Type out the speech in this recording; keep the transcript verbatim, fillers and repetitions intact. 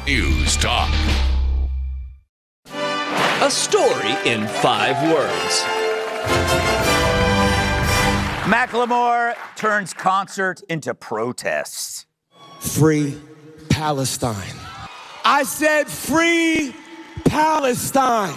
News Talk. A story in five words. Macklemore turns concert into protests. Free Palestine. I said free Palestine.